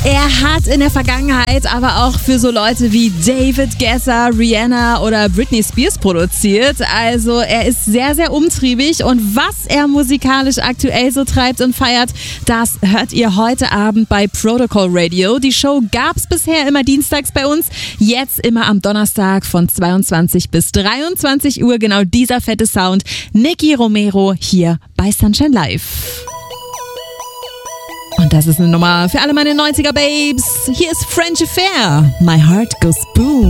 Er hat in der Vergangenheit aber auch für so Leute wie David Guetta, Rihanna oder Britney Spears produziert. Also er ist sehr, sehr umtriebig und was er musikalisch aktuell so treibt und feiert, das hört ihr heute Abend bei Protocol Radio. Die Show gab's bisher immer dienstags bei uns, jetzt immer am Donnerstag von 22 bis 23 Uhr. Genau dieser fette Sound. Nicky Romero hier bei Sunshine Live. Und das ist eine Nummer für alle meine 90er Babes. Hier ist French Affair. My Heart Goes Boom.